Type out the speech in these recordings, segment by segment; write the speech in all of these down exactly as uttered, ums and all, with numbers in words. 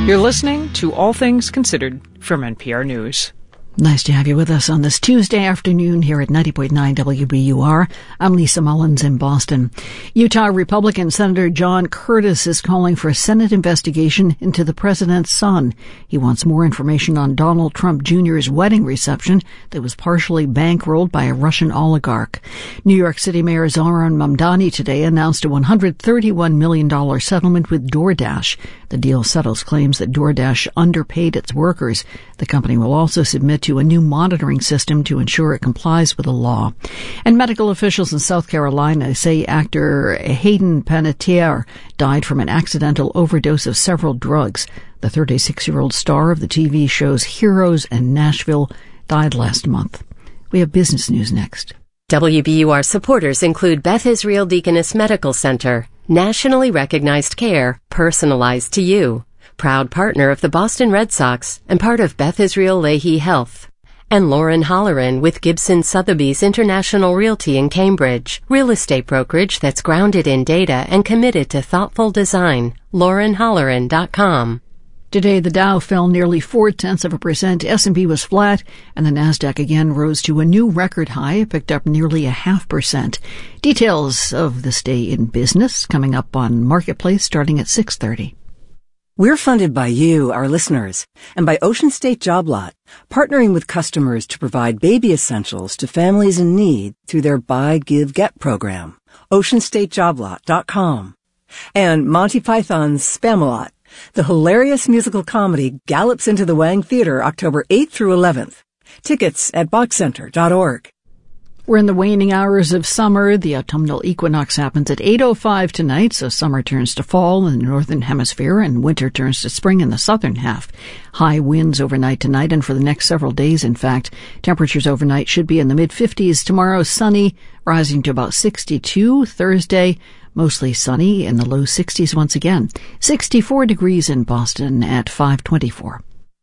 You're listening to All Things Considered from N P R News. Nice to have you with us on this Tuesday afternoon here at ninety point nine W B U R. I'm Lisa Mullins in Boston. Utah Republican Senator John Curtis is calling for a Senate investigation into the president's son. He wants more information on Donald Trump Junior's wedding reception that was partially bankrolled by a Russian oligarch. New York City Mayor Zohran Mamdani today announced a one hundred thirty-one million dollars settlement with DoorDash. The deal settles claims that DoorDash underpaid its workers. The company will also submit to a new monitoring system to ensure it complies with the law. And medical officials in South Carolina say actor Hayden Panettiere died from an accidental overdose of several drugs. The thirty-six-year-old star of the T V shows Heroes and Nashville died last month. We have business news next. W B U R supporters include Beth Israel Deaconess Medical Center, nationally recognized care, personalized to you. Proud partner of the Boston Red Sox and part of Beth Israel Lahey Health. And Lauren Holleran with Gibson Sotheby's International Realty in Cambridge, real estate brokerage that's grounded in data and committed to thoughtful design. lauren holleran dot com. Today, the Dow fell nearly four-tenths of a percent, S and P was flat, and the Nasdaq again rose to a new record high. It picked up nearly a half percent. Details of this day in business coming up on Marketplace starting at six thirty. We're funded by you, our listeners, and by Ocean State Job Lot, partnering with customers to provide baby essentials to families in need through their Buy, Give, Get program. ocean state job lot dot com. And Monty Python's Spamalot. The hilarious musical comedy gallops into the Wang Theater October eighth through eleventh. Tickets at box center dot org. We're in the waning hours of summer. The autumnal equinox happens at eight oh five tonight, so summer turns to fall in the northern hemisphere and winter turns to spring in the southern half. High winds overnight tonight and for the next several days, in fact. Temperatures overnight should be in the mid-fifties. Tomorrow, sunny, rising to about sixty-two. Thursday, mostly sunny in the low sixties once again. sixty-four degrees in Boston at five twenty-four.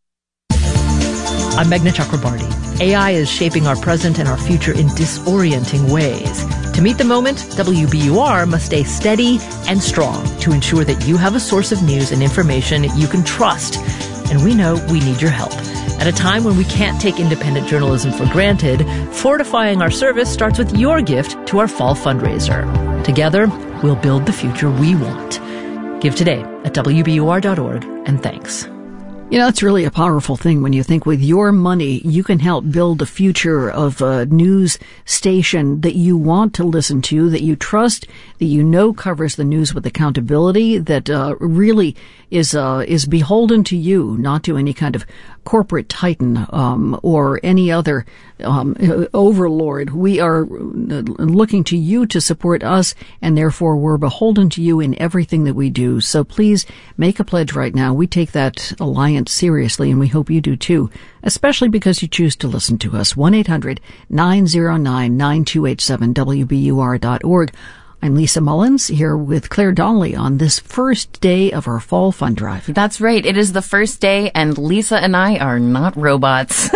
I'm Meghna Chakrabarty. A I is shaping our present and our future in disorienting ways. To meet the moment, W B U R must stay steady and strong to ensure that you have a source of news and information you can trust. And we know we need your help. At a time when we can't take independent journalism for granted, fortifying our service starts with your gift to our fall fundraiser. Together, we'll build the future we want. Give today at W B U R dot org, and thanks. You know, it's really a powerful thing when you think with your money, you can help build the future of a news station that you want to listen to, that you trust, that you know covers the news with accountability, that uh, really is uh, is beholden to you, not to any kind of corporate titan um, or any other um, overlord. We are looking to you to support us, and therefore we're beholden to you in everything that we do. So please make a pledge right now. We take that alliance seriously, and we hope you do too, especially because you choose to listen to us. one eight hundred nine oh nine nine two eight seven W B U R dot org. I'm Lisa Mullins here with Claire Donnelly on this first day of our fall fund drive. That's right. It is the first day, and Lisa and I are not robots.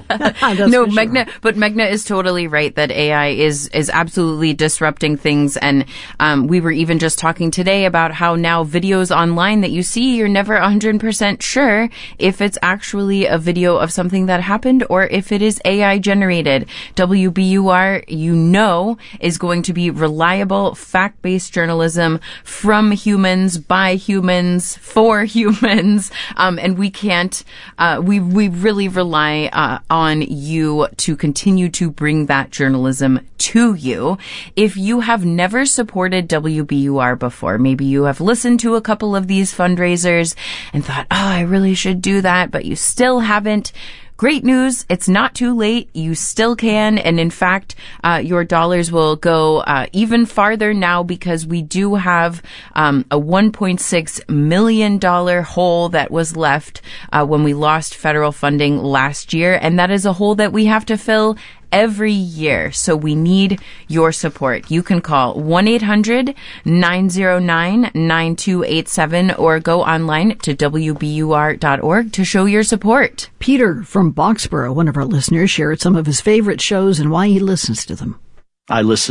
No, Meghna, sure. But Meghna is totally right that A I is is absolutely disrupting things. And um, we were even just talking today about how now videos online that you see, you're never one hundred percent sure if it's actually a video of something that happened or if it is A I generated. W B U R, you know, is going to be reliable, fact-based journalism from humans, by humans, for humans, um, and we can't, uh, we, we really rely uh, on you to continue to bring that journalism to you. If you have never supported W B U R before, maybe you have listened to a couple of these fundraisers and thought, oh, I really should do that, but you still haven't. Great news. It's not too late. You still can. And in fact, uh, your dollars will go uh, even farther now because we do have um, a one point six million dollars hole that was left uh, when we lost federal funding last year. And that is a hole that we have to fill every year. So we need your support. You can call one eight hundred nine oh nine nine two eight seven or go online to W B U R dot org to show your support. Peter from Boxborough, one of our listeners, shared some of his favorite shows and why he listens to them. I listen